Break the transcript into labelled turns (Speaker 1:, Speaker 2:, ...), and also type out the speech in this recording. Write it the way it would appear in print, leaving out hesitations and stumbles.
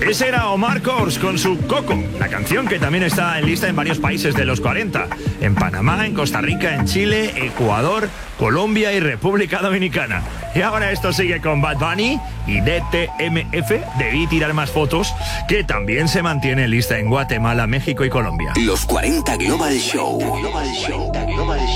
Speaker 1: Ese era Omar Courtz con su Coco, la canción que también está en lista en varios países de los 40. En Panamá, en Costa Rica, en Chile, Ecuador, Colombia y República Dominicana. Y ahora esto sigue con Bad Bunny y DTMF, Debí Tirar Más Fotos, que también se mantiene en lista en Guatemala, México y Colombia.
Speaker 2: Los 40 Global Show.